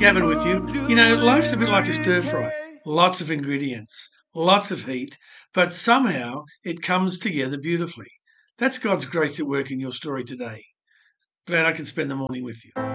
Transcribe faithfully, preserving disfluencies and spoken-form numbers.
Gavin with you. You know, life's a bit like a stir fry. Lots of ingredients, lots of heat, but somehow it comes together beautifully. That's God's grace at work in your story today. Glad I can spend the morning with you.